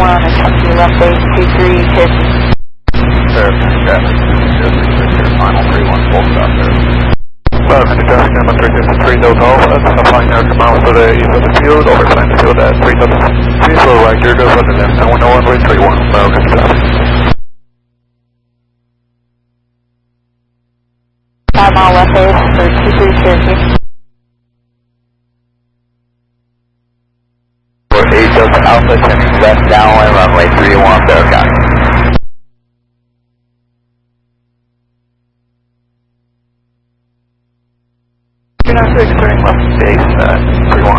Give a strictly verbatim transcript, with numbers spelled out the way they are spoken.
one, and come to left base two three Cherokee. Fairfield traffic, your final three one full stop there. Fairfield traffic, number three fifty-three, Delta Alpha, applying air miles to the east of the field, overflying the field at three thousand feet, slow right, gear goes under left, and one oh one point three one, Fairfield traffic. Five mile left base for two three Cherokee.